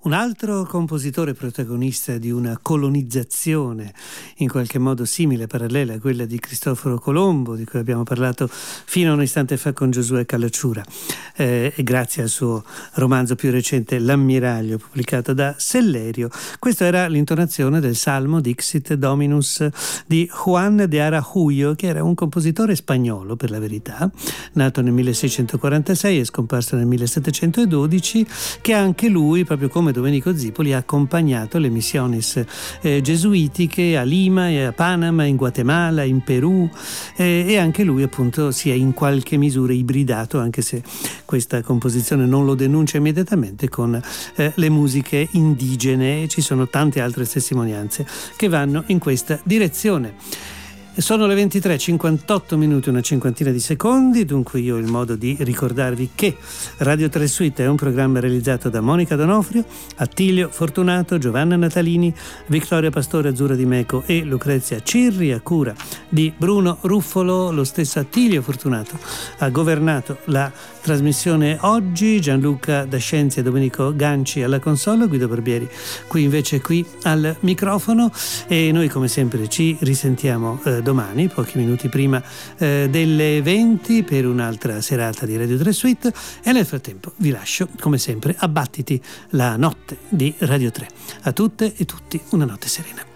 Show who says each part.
Speaker 1: Un altro compositore protagonista di una colonizzazione in qualche modo simile, parallela a quella di Cristoforo Colombo, di cui abbiamo parlato fino a un istante fa con Giosuè Calacciura, e grazie al suo romanzo più recente L'ammiraglio, pubblicato da Sellerio. Questa era l'intonazione del Salmo Dixit Dominus di Juan de Araújo, che era un compositore spagnolo, per la verità, nato nel 1646 e scomparso nel 1712, che anche lui, proprio come Domenico Zipoli, ha accompagnato le missiones gesuitiche a Lima e a Panama, in Guatemala, in Perù, e anche lui appunto si è in qualche misura ibridato, anche se questa composizione non lo denuncia immediatamente, con le musiche indigene, e ci sono tante altre testimonianze che vanno in questa direzione. Sono le 23:58 minuti, una cinquantina di secondi, dunque io ho il modo di ricordarvi che Radio 3 Suite è un programma realizzato da Monica Donofrio, Attilio Fortunato, Giovanna Natalini, Vittoria Pastore, Azzurra Di Meco e Lucrezia Cirri, a cura di Bruno Ruffolo. Lo stesso Attilio Fortunato ha governato la trasmissione oggi, Gianluca Dascenzi e Domenico Ganci alla console, Guido Barbieri qui al microfono, e noi come sempre ci risentiamo domani, pochi minuti prima delle 20, per un'altra serata di Radio 3 Suite, e nel frattempo vi lascio come sempre a battiti la notte di Radio 3. A tutte e tutti una notte serena.